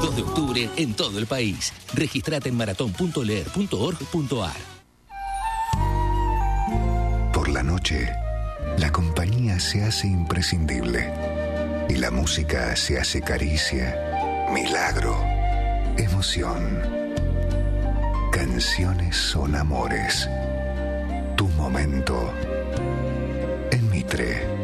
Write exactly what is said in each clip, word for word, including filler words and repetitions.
dos de octubre en todo el país. Registrate en maratón punto leer punto org punto ar. Por la noche, la compañía se hace imprescindible y la música se hace caricia, milagro, emoción. Canciones son amores. Tu momento en Mitre.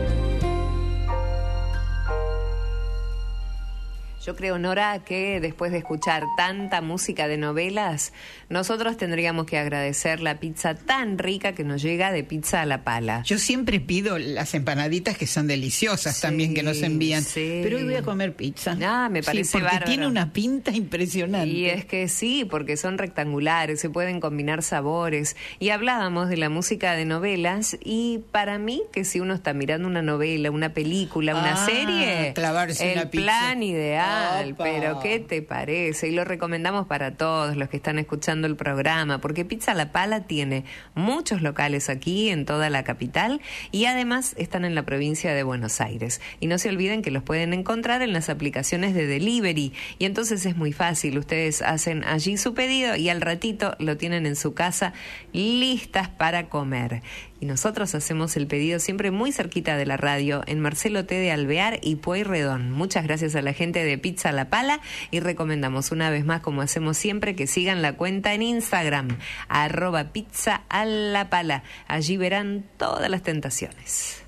Yo creo, Nora, que después de escuchar tanta música de novelas, nosotros tendríamos que agradecer la pizza tan rica que nos llega de Pizza a la Pala. Yo siempre pido las empanaditas que son deliciosas, sí, también, que nos envían. Sí. Pero hoy voy a comer pizza. Ah, me parece sí, porque bárbaro. Tiene una pinta impresionante. Y es que sí, porque son rectangulares, se pueden combinar sabores. Y hablábamos de la música de novelas, y para mí, que si uno está mirando una novela, una película, una ah, serie, clavarse el una pizza. plan ideal. Opa. Pero ¿qué te parece? Y lo recomendamos para todos los que están escuchando el programa, porque Pizza a la Pala tiene muchos locales aquí en toda la capital y además están en la provincia de Buenos Aires. Y no se olviden que los pueden encontrar en las aplicaciones de delivery, y entonces es muy fácil, ustedes hacen allí su pedido y al ratito lo tienen en su casa listas para comer. Y nosotros hacemos el pedido siempre muy cerquita de la radio, en Marcelo T. de Alvear y Pueyrredón. Muchas gracias a la gente de Pizza a la Pala, y recomendamos una vez más, como hacemos siempre, que sigan la cuenta en Instagram, arroba pizza a la pala. Allí verán todas las tentaciones.